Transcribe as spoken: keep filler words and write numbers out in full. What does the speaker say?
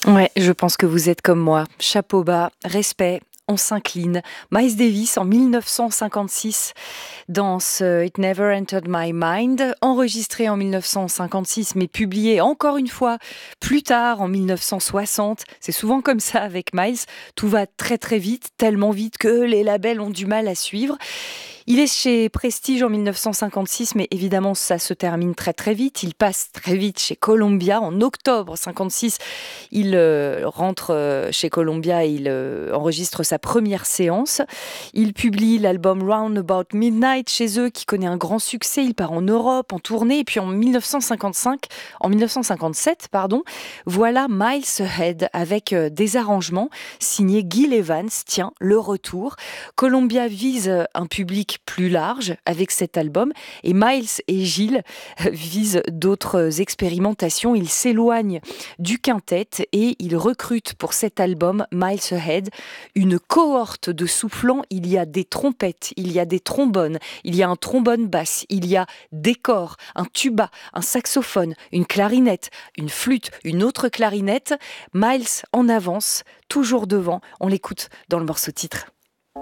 Ouais, je pense que vous êtes comme moi. Chapeau bas, respect, on s'incline. Miles Davis en mille neuf cent cinquante-six dans ce It Never Entered My Mind, enregistré en mille neuf cent cinquante-six mais publié encore une fois plus tard en mille neuf cent soixante. C'est souvent comme ça avec Miles, tout va très très vite, tellement vite que les labels ont du mal à suivre. Il est chez Prestige en mille neuf cent cinquante-six, mais évidemment, ça se termine très très vite. Il passe très vite chez Columbia. En octobre cinquante-six, il euh, rentre euh, chez Columbia et il euh, enregistre sa première séance. Il publie l'album Round About Midnight chez eux, qui connaît un grand succès. Il part en Europe, en tournée. Et puis en mille neuf cent cinquante-cinq, en mille neuf cent cinquante-sept, pardon, voilà Miles Ahead avec euh, des arrangements signés Gil Evans. Tiens, le retour. Columbia vise un public plus large avec cet album et Miles et Gil visent d'autres expérimentations. Ils s'éloignent du quintet et ils recrutent pour cet album Miles Ahead une cohorte de soufflants. Il y a des trompettes, il y a des trombones, il y a un trombone basse, il y a des corps, un tuba, un saxophone, une clarinette, une flûte, une autre clarinette. Miles en avance, toujours devant. On l'écoute dans le morceau titre.